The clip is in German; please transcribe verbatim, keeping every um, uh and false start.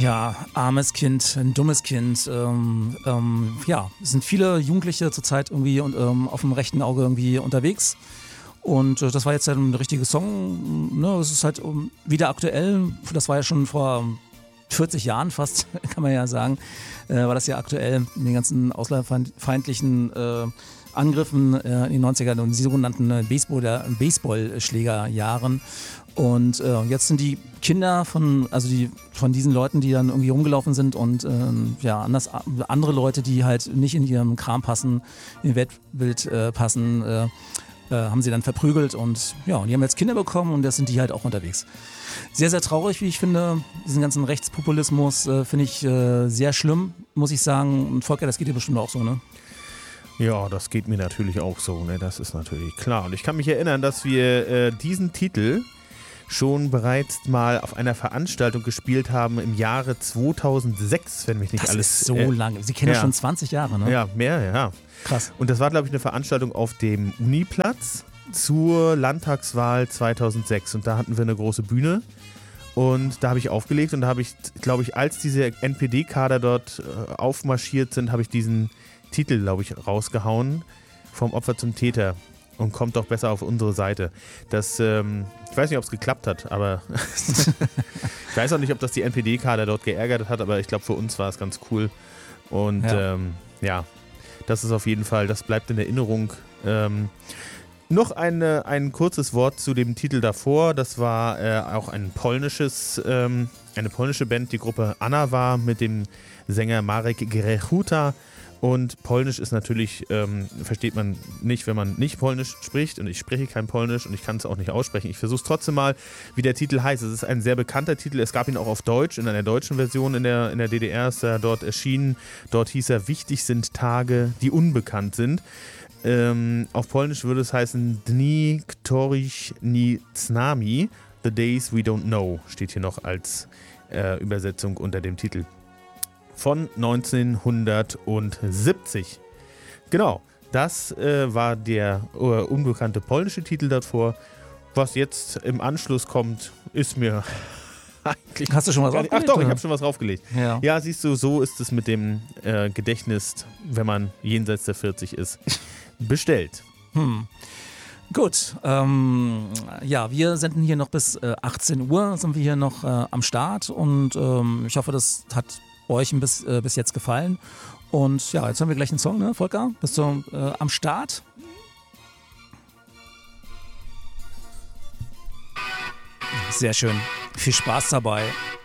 Ja, armes Kind, ein dummes Kind. Ähm, ähm, ja, es sind viele Jugendliche zurzeit irgendwie und, ähm, auf dem rechten Auge irgendwie unterwegs. Und äh, das war jetzt ein richtiger Song. Ne? Es ist halt um, wieder aktuell. Das war ja schon vor vierzig Jahren fast, kann man ja sagen, äh, war das ja aktuell in den ganzen ausländerfeindlichen äh, Angriffen äh, in den neunzigern und die sogenannten äh, Baseball, Baseballschlägerjahren. Und äh, jetzt sind die Kinder von, also die, von diesen Leuten, die dann irgendwie rumgelaufen sind und ähm, ja, anders, andere Leute, die halt nicht in ihrem Kram passen, in ihr Weltbild äh, passen, äh, äh, haben sie dann verprügelt und ja, und die haben jetzt Kinder bekommen und jetzt sind die halt auch unterwegs. Sehr, sehr traurig, wie ich finde. Diesen ganzen Rechtspopulismus äh, finde ich äh, sehr schlimm, muss ich sagen. Und Volker, das geht dir bestimmt auch so, ne? Ja, das geht mir natürlich auch so, ne? Das ist natürlich klar. Und ich kann mich erinnern, dass wir äh, diesen Titel schon bereits mal auf einer Veranstaltung gespielt haben im Jahre zweitausendsechs, wenn mich nicht das alles... Das ist so äh, lange. Sie kennen ja schon zwanzig Jahre, ne? Ja, mehr, ja. Krass. Und das war, glaube ich, eine Veranstaltung auf dem Uniplatz zur Landtagswahl zweitausendsechs. Und da hatten wir eine große Bühne. Und da habe ich aufgelegt und da habe ich, glaube ich, als diese N P D-Kader dort äh, aufmarschiert sind, habe ich diesen Titel, glaube ich, rausgehauen. Vom Opfer zum Täter. Und kommt doch besser auf unsere Seite. Das, ähm, ich weiß nicht, ob es geklappt hat, aber ich weiß auch nicht, ob das die N P D-Kader dort geärgert hat, aber ich glaube, für uns war es ganz cool. Und ja. Ähm, ja, das ist auf jeden Fall, das bleibt in Erinnerung. Ähm, noch eine, ein kurzes Wort zu dem Titel davor. Das war äh, auch ein polnisches, ähm, eine polnische Band, die Gruppe Anna war mit dem Sänger Marek Grechuta. Und Polnisch ist natürlich, ähm, versteht man nicht, wenn man nicht Polnisch spricht. Und ich spreche kein Polnisch und ich kann es auch nicht aussprechen. Ich versuche es trotzdem mal, wie der Titel heißt. Es ist ein sehr bekannter Titel. Es gab ihn auch auf Deutsch, in einer deutschen Version in der, in der D D R ist er dort erschienen. Dort hieß er, wichtig sind Tage, die unbekannt sind. Ähm, auf Polnisch würde es heißen, Dni, których nie znamy, The Days We Don't Know, steht hier noch als äh, Übersetzung unter dem Titel. Von neunzehnhundertsiebzig. Genau, das äh, war der äh, unbekannte polnische Titel davor. Was jetzt im Anschluss kommt, ist mir eigentlich... Hast du schon was aufgelegt? Ach doch, ich habe schon was draufgelegt. Ja. ja, siehst du, so ist es mit dem äh, Gedächtnis, wenn man jenseits der vierzig ist, bestellt. Hm. Gut, ähm, ja, wir senden hier noch bis äh, achtzehn Uhr, sind wir hier noch äh, am Start und ähm, ich hoffe, das hat euch bis, äh, bis jetzt gefallen. Und ja, jetzt haben wir gleich einen Song, ne, Volker? Bist du äh, am Start? Sehr schön. Viel Spaß dabei.